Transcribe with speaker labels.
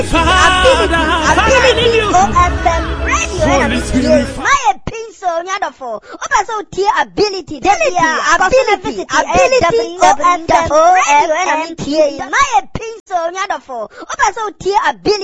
Speaker 1: ability OFM radio my pinso nyadofo obaso tie ability ability OFM radio my pinso nyadofo obaso tie ability